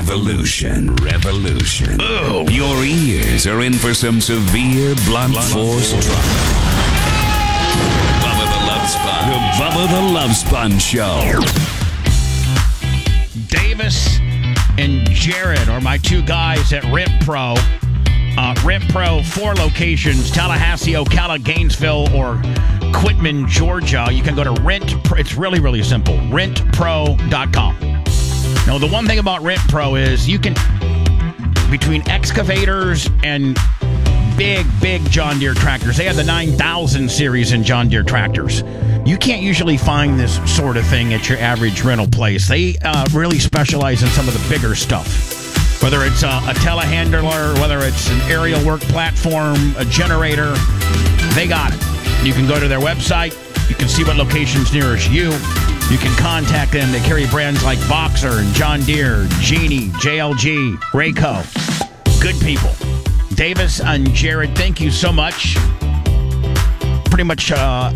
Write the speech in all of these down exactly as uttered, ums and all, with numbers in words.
Revolution. Revolution. Oh. Your ears are in for some severe blunt, blunt force trauma. Bubba the Love Sponge. The Bubba the Love Sponge Show. Davis and Jared are my two guys at Rent Pro. Uh, Rent Pro, four locations, Tallahassee, Ocala, Gainesville, or Quitman, Georgia. You can go to Rent Pro. It's really, really simple. rent pro dot com. Now, the one thing about Rent Pro is you can, between excavators and big, big John Deere tractors, they have the nine thousand series in John Deere tractors. You can't usually find this sort of thing at your average rental place. They uh, really specialize in some of the bigger stuff. Whether it's a, a telehandler, whether it's an aerial work platform, a generator, they got it. You can go to their website. You can see what location's nearest you. You can contact them. They carry brands like Boxer and John Deere, Genie, J L G, Rayco. Good people. Davis and Jared, thank you so much. Pretty much uh,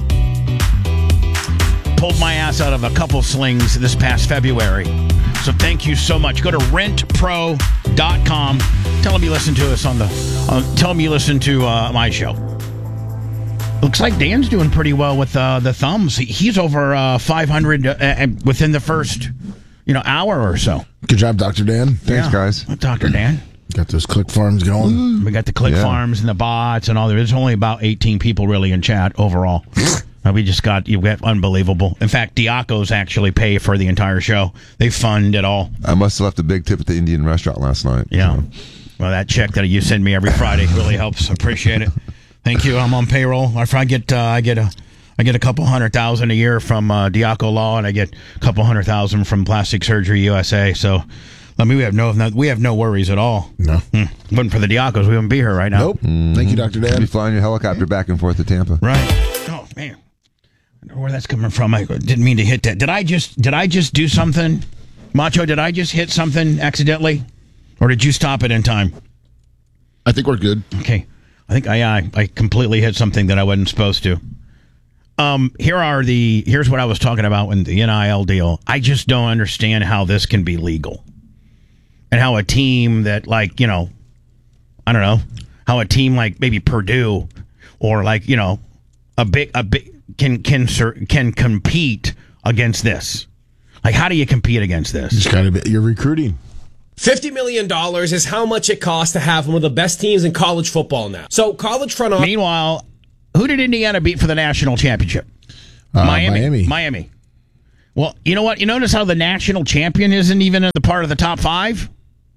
pulled my ass out of a couple slings this past February. So thank you so much. Go to rent pro dot com. Tell them you listen to us on the. Uh, tell them you listen to uh, my show. Looks like Dan's doing pretty well with uh, the thumbs. He's over uh, five hundred uh, within the first, you know, hour or so. Good job, Doctor Dan. Thanks, yeah. guys. Doctor Dan. Got those click farms going. We got the click yeah. farms and the bots and all. There's only about eighteen people really in chat overall. Uh, we just got, you got unbelievable. In fact, Diacos actually pay for the entire show. They fund it all. I must have left a big tip at the Indian restaurant last night. Yeah. So. Well, that check that you send me every Friday really helps. Appreciate it. Thank you. I'm on payroll. If I get, uh, I get a, I get a couple hundred thousand a year from uh, Diaco Law, and I get a couple hundred thousand from Plastic Surgery U S A. So, I mean, we have no, no we have no worries at all. No. Hmm. Wasn't for the Diacos, we wouldn't be here right now. Nope. Mm-hmm. Thank you, Doctor Dan. You'll be flying your helicopter back and forth to Tampa. Right. Oh man. I don't know where that's coming from. I didn't mean to hit that. Did I just did I just do something? Macho, did I just hit something accidentally? Or did you stop it in time? I think we're good. Okay. I think I I, I completely hit something that I wasn't supposed to. Um, here are the here's what I was talking about in the N I L deal. I just don't understand how this can be legal. And how a team that, like, you know, I don't know, how a team like maybe Purdue or like, you know, a big a big can can can compete against this. Like, how do you compete against this? Just kind of you're recruiting. fifty million dollars is how much it costs to have one of the best teams in college football now. So college front office. Meanwhile, who did Indiana beat for the national championship? Uh, Miami. Miami. Miami. Well, you know what? You notice how the national champion isn't even in the part of the top five?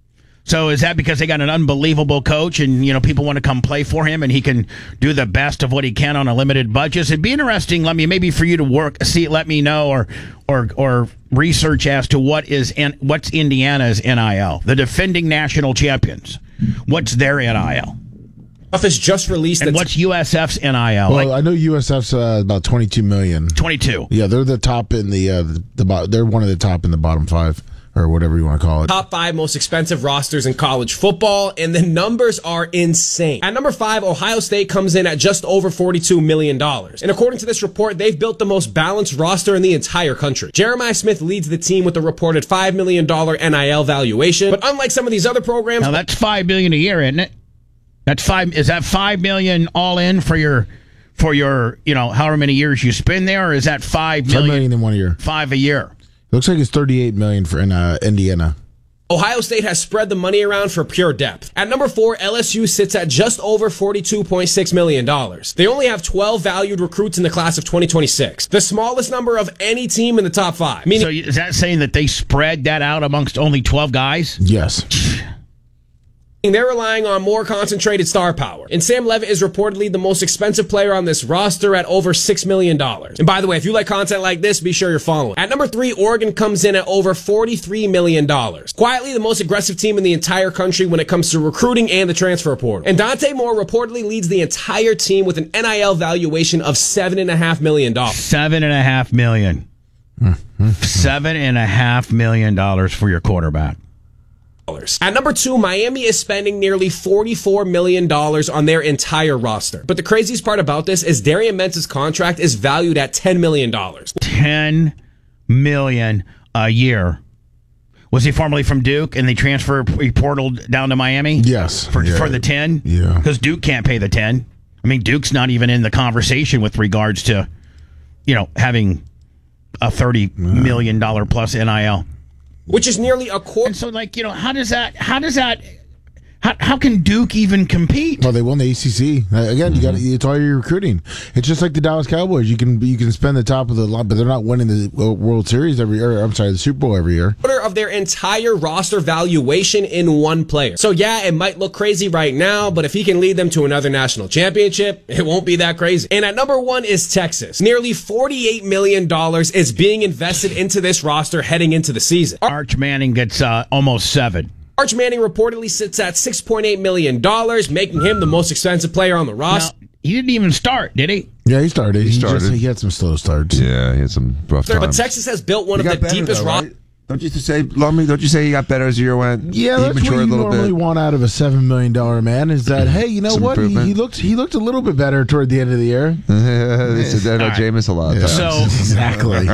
So is that because they got an unbelievable coach and, you know, people want to come play for him and he can do the best of what he can on a limited budget? It'd be interesting, let me maybe for you to work, see, let me know or or or research as to what is what's Indiana's N I L, the defending national champions. What's their N I L? Office just released. And what's U S F's N I L? Well, like, I know U S F's uh, about twenty-two million. twenty-two. Yeah, they're the top in the uh, the, the bo- they're one of the top in the bottom five. Or whatever you want to call it. Top five most expensive rosters in college football, and the numbers are insane. At number five, Ohio State comes in at just over forty-two million dollars. And according to this report, they've built the most balanced roster in the entire country. Jeremiah Smith leads the team with a reported five million dollars N I L valuation, but unlike some of these other programs... Now, that's five million dollars a year, isn't it? That's five. Is that five million dollars all in for your, for your, you know, however many years you spend there, or is that five million dollars? Five million in one year. Five a year. Looks like it's thirty-eight million for in, uh, Indiana. Ohio State has spread the money around for pure depth. At number four, L S U sits at just over forty-two point six million dollars. They only have twelve valued recruits in the class of twenty twenty-six, the smallest number of any team in the top five. Meaning, so is that saying that they spread that out amongst only twelve guys? Yes. they're relying on more concentrated star power. And Sam Levitt is reportedly the most expensive player on this roster at over six million dollars. And by the way, if you like content like this, be sure you're following. At number three, Oregon comes in at over forty-three million dollars. Quietly the most aggressive team in the entire country when it comes to recruiting and the transfer portal. And Dante Moore reportedly leads the entire team with an N I L valuation of seven point five million dollars. Seven and a half million. Seven and a half million dollars for your quarterback. At number two, Miami is spending nearly forty-four million dollars on their entire roster. But the craziest part about this is Darian Mentz's contract is valued at ten million dollars. ten million dollars a year. Was he formerly from Duke, and they transferred, he portaled down to Miami? Yes. For, Yeah. for the ten? Yeah. Because Duke can't pay the ten. I mean, Duke's not even in the conversation with regards to, you know, having a thirty million dollars plus N I L. which is nearly a quarter. And so, like, you know, how does that, how does that, how, how can Duke even compete? Well, they won the A C C. Uh, Again, you got it's all your recruiting. It's just like the Dallas Cowboys. You can you can spend the top of the line, but they're not winning the World Series every year. I'm sorry, the Super Bowl every year. Quarter of their entire roster valuation in one player. So yeah, it might look crazy right now, but if he can lead them to another national championship, it won't be that crazy. And at number one is Texas. Nearly forty-eight million dollars is being invested into this roster heading into the season. Arch Manning gets uh, almost seven. Arch Manning reportedly sits at six point eight million dollars, making him the most expensive player on the roster. Now, he didn't even start, did he? Yeah, he started. He, started. Just, he had some slow starts. Yeah, he had some rough times. But Texas has built one He of got the better, deepest though, rosters. right? Don't you say, Lummy, don't you say he got better as the year went? Yeah, he that's what matured you a little normally bit. want out of a seven million dollar man. Is that hey, you know Some what? He, improvement. he looked he looked a little bit better toward the end of the year. They said that about All right. Jameis a lot. of times. So, Exactly.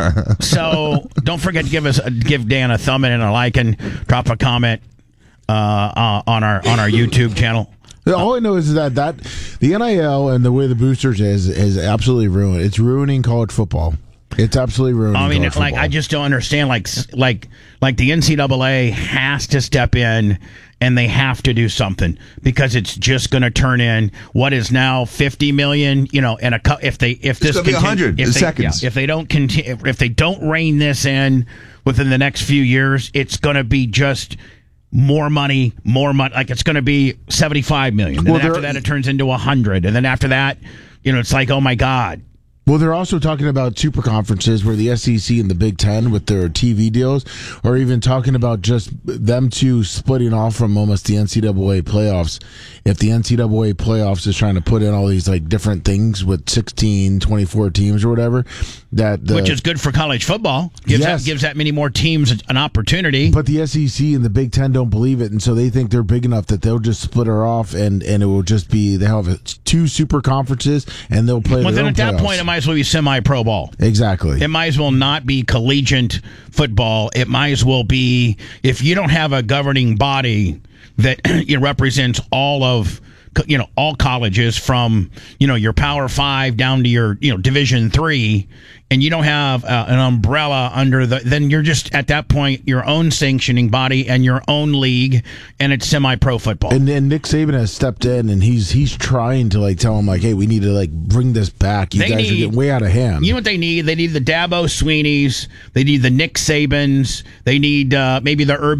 so don't forget to give us give Dan a thumb in and a like and drop a comment uh, uh, on our on our YouTube channel. All I know is that that the N I L and the way the boosters is is absolutely ruined. It's ruining college football. It's absolutely ruining. I mean, college like football. I just don't understand. Like, like, like the N C double A has to step in, and they have to do something because it's just going to turn in what is now fifty million. You know, and a cu- if they if this gonna be one hundred if in they, seconds. yeah, if they don't continue, if they don't rein this in within the next few years, it's going to be just more money, more money. Like it's going to be seventy-five million. Then Well, after there- that, it turns into a hundred, and then after that, you know, it's like, oh my god. Well, they're also talking about super conferences where the S E C and the Big Ten with their T V deals are even talking about just them two splitting off from almost the N C double A playoffs. If the N C double A playoffs is trying to put in all these like different things with sixteen, twenty-four teams or whatever, that the, Which is good for college football. Gives, Yes. that, gives that many more teams an opportunity. But the S E C and the Big Ten don't believe it, and so they think they're big enough that they'll just split her off, and, and it will just be they have two super conferences, and they'll play. Well, their then own at that playoffs. point, it might as well be semi-pro ball. Exactly. It might as well not be collegiate football. It might as well be, if you don't have a governing body that you know, represents all of, you know, all colleges from, you know, your Power Five down to your, you know, Division Three, and you don't have uh, an umbrella under the, then you're just at that point your own sanctioning body and your own league, and it's semi-pro football. And, and Nick Saban has stepped in, and he's he's trying to like tell him like, hey, we need to like bring this back. You They guys need- are getting way out of hand. You know what they need? They need the Dabo Sweeneys. They need the Nick Sabans. They need uh, maybe the Urban